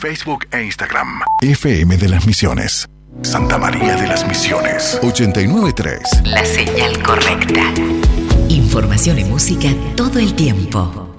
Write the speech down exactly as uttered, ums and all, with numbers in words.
Facebook e Instagram. F M de las Misiones. Santa María de las Misiones. ochenta y nueve punto tres. La señal correcta. Información y música todo el tiempo.